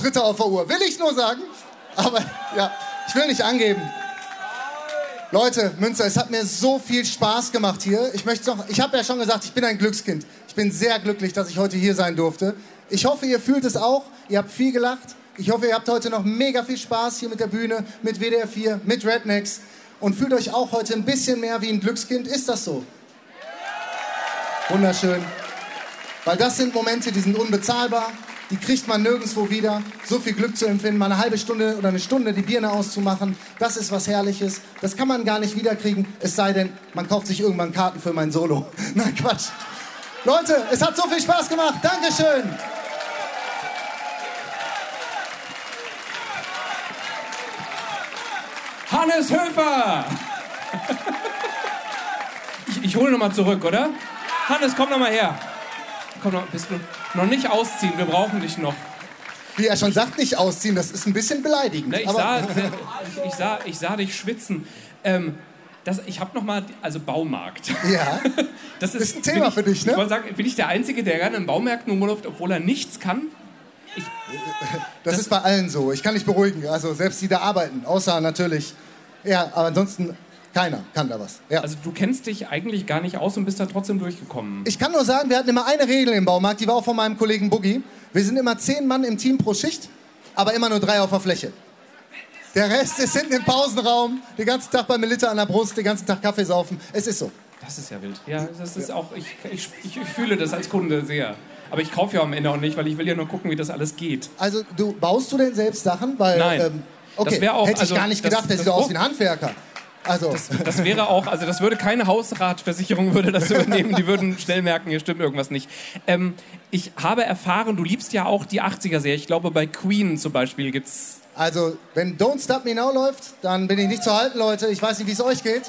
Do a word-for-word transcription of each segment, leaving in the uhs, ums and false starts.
Dritte auf der Uhr. Will ich nur sagen. Aber ja, ich will nicht angeben. Leute, Münster, es hat mir so viel Spaß gemacht hier. Ich möchte noch, ich habe ja schon gesagt, ich bin ein Glückskind. Ich bin sehr glücklich, dass ich heute hier sein durfte. Ich hoffe, ihr fühlt es auch. Ihr habt viel gelacht. Ich hoffe, ihr habt heute noch mega viel Spaß hier mit der Bühne, mit W D R vier, mit Rednecks. Und fühlt euch auch heute ein bisschen mehr wie ein Glückskind. Ist das so? Wunderschön. Weil das sind Momente, die sind unbezahlbar. Die kriegt man nirgendwo wieder. So viel Glück zu empfinden, mal eine halbe Stunde oder eine Stunde die Birne auszumachen, das ist was Herrliches. Das kann man gar nicht wiederkriegen, es sei denn, man kauft sich irgendwann Karten für mein Solo. Nein, Quatsch. Leute, es hat so viel Spaß gemacht. Dankeschön. Hannes Höfer! ich ich hole nochmal zurück, oder? Hannes, komm nochmal her. Komm noch, bist du noch nicht ausziehen, wir brauchen dich noch. Wie er schon sagt, nicht ausziehen, das ist ein bisschen beleidigend. Ne, ich, sah, ich, ich, sah, ich sah dich schwitzen. Ähm, das, ich habe noch mal, also Baumarkt. Ja, das ist, ist ein Thema ich, für dich, ne? Ich wollte sagen, bin ich der Einzige, der gerne in Baumärkten rumläuft, obwohl er nichts kann? Ich, das, das ist bei allen so, ich kann dich beruhigen, also selbst die da arbeiten, außer natürlich, ja, aber ansonsten... Keiner kann da was. Ja. Also du kennst dich eigentlich gar nicht aus und bist da trotzdem durchgekommen. Ich kann nur sagen, wir hatten immer eine Regel im Baumarkt, die war auch von meinem Kollegen Boogie. Wir sind immer zehn Mann im Team pro Schicht, aber immer nur drei auf der Fläche. Der Rest ist hinten im Pausenraum, den ganzen Tag bei Melitta an der Brust, den ganzen Tag Kaffee saufen. Es ist so. Das ist ja wild. Ja, das ist auch, ich, ich, ich fühle das als Kunde sehr. Aber ich kaufe ja am Ende auch nicht, weil ich will ja nur gucken, wie das alles geht. Also du baust du denn selbst Sachen? Weil, Nein. Ähm, okay, das auch, hätte ich also, gar nicht gedacht, das, der das, sieht das, aus wie ein Handwerker. Also. Das, das wäre auch, also das würde keine Hausratversicherung würde das übernehmen, die würden schnell merken, hier stimmt irgendwas nicht. Ähm, ich habe erfahren, du liebst ja auch die achtziger-Serie. Ich glaube, bei Queen zum Beispiel gibt's... Also, wenn Don't Stop Me Now läuft, dann bin ich nicht zu halten, Leute. Ich weiß nicht, wie es euch geht.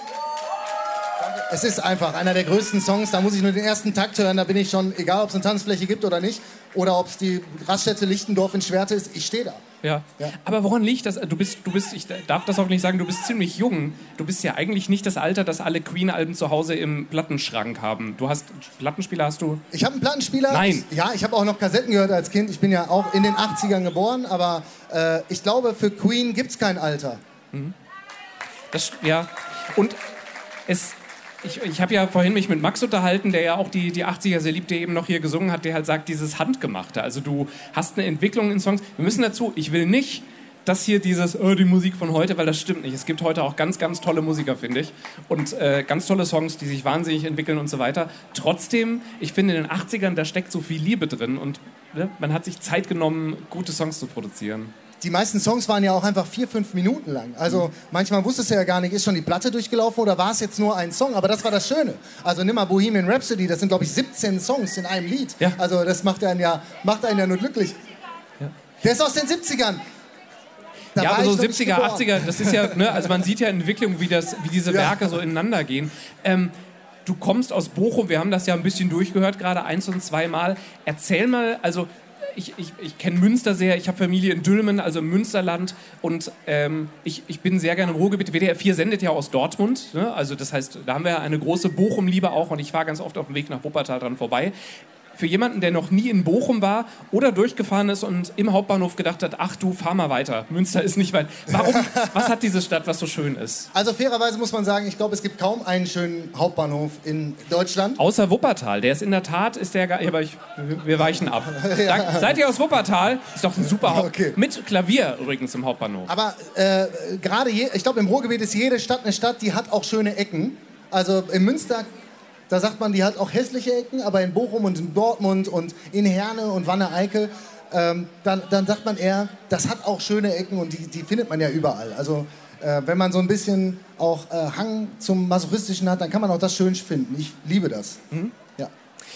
Es ist einfach einer der größten Songs, da muss ich nur den ersten Takt hören, da bin ich schon, egal ob es eine Tanzfläche gibt oder nicht, oder ob es die Raststätte Lichtendorf in Schwerte ist, ich stehe da. Ja. Ja. Aber woran liegt das? Du bist, du bist, ich darf das auch nicht sagen, du bist ziemlich jung. Du bist ja eigentlich nicht das Alter, dass alle Queen-Alben zu Hause im Plattenschrank haben. Du hast, Plattenspieler hast du? Ich habe einen Plattenspieler. Nein. Ich, ja, ich habe auch noch Kassetten gehört als Kind. Ich bin ja auch in den achtzigern geboren, aber äh, ich glaube, für Queen gibt es kein Alter. Mhm. Das, ja. Und es... Ich, ich habe ja vorhin mich mit Max unterhalten, der ja auch die, die achtziger sehr liebt, der eben noch hier gesungen hat, der halt sagt, dieses Handgemachte. Also du hast eine Entwicklung in Songs. Wir müssen dazu, ich will nicht, dass hier dieses, oh, die Musik von heute, weil das stimmt nicht. Es gibt heute auch ganz, ganz tolle Musiker, finde ich. Und äh, ganz tolle Songs, die sich wahnsinnig entwickeln und so weiter. Trotzdem, ich finde in den achtzigern, da steckt so viel Liebe drin und ne, man hat sich Zeit genommen, gute Songs zu produzieren. Die meisten Songs waren ja auch einfach vier, fünf Minuten lang. Also manchmal wusstest du ja gar nicht, ist schon die Platte durchgelaufen oder war es jetzt nur ein Song? Aber das war das Schöne. Also nimm mal Bohemian Rhapsody, das sind glaube ich siebzehn Songs in einem Lied. Ja. Also das macht einen ja, macht einen ja nur glücklich. Ja. Der ist aus den siebzigern. Da ja, war aber so ich noch nicht siebziger, geboren. achtziger, das ist ja, ne, also man sieht ja Entwicklung, wie, das, wie diese Ja. Werke so ineinander gehen. Ähm, du kommst aus Bochum, wir haben das ja ein bisschen durchgehört, gerade eins und zweimal. Erzähl mal, also ich, ich, ich kenne Münster sehr, ich habe Familie in Dülmen, also im Münsterland und ähm, ich, ich bin sehr gerne im Ruhrgebiet. W D R vier sendet ja aus Dortmund, ne? Also das heißt, da haben wir eine große Bochum-Liebe auch und ich fahre ganz oft auf dem Weg nach Wuppertal dran vorbei. Für jemanden, der noch nie in Bochum war oder durchgefahren ist und im Hauptbahnhof gedacht hat, ach du, fahr mal weiter, Münster ist nicht weit. Warum, was hat diese Stadt, was so schön ist? Also fairerweise muss man sagen, ich glaube, es gibt kaum einen schönen Hauptbahnhof in Deutschland. Außer Wuppertal, der ist in der Tat, ist der, ja, aber ich, wir weichen ab. Da, seid ihr aus Wuppertal? Ist doch ein super Hauptbahnhof. Okay. Mit Klavier übrigens im Hauptbahnhof. Aber äh, gerade, je, ich glaube, im Ruhrgebiet ist jede Stadt eine Stadt, die hat auch schöne Ecken. Also in Münster, da sagt man, die hat auch hässliche Ecken, aber in Bochum und in Dortmund und in Herne und Wanne-Eickel, ähm, dann, dann sagt man eher, das hat auch schöne Ecken und die, die findet man ja überall. Also äh, wenn man so ein bisschen auch äh, Hang zum Masochistischen hat, dann kann man auch das schön finden. Ich liebe das. Mhm. Ja.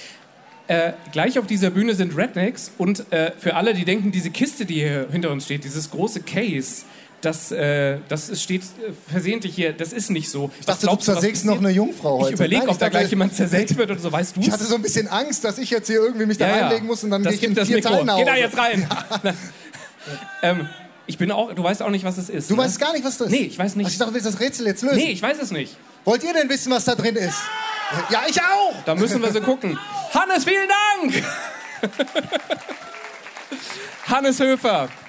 Äh, gleich auf dieser Bühne sind Rednecks und äh, für alle, die denken, diese Kiste, die hier hinter uns steht, dieses große Case, das, äh, das steht versehentlich hier, das ist nicht so. Ich dachte, du zersägst noch eine Jungfrau heute. Ich überlege, ob da dachte, gleich jemand zersägt wird oder so, weißt du? Ich hatte so ein bisschen Angst, dass ich jetzt hier irgendwie mich da ja, reinlegen muss und dann gehe ich in das vier Mikro. Teilen nach Hause. Geh da jetzt rein! Ja. ähm, ich bin auch, du weißt auch nicht, was es ist. Du ne? weißt gar nicht, was das ist? Nee, ich weiß nicht. Also ich dachte, du willst das Rätsel jetzt lösen. Nee, ich weiß es nicht. Wollt ihr denn wissen, was da drin ist? Ja, ich auch! Da müssen wir so gucken. Hannes, vielen Dank! Hannes Höfer.